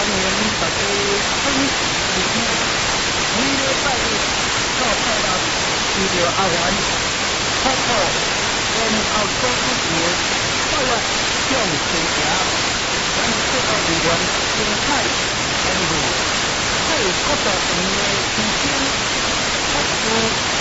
年大家分时间，每礼拜日到拜六遇到阿元、泡泡，然后做主持快乐向前行，咱最后人员精彩丰富，最各大场的提升，祝福。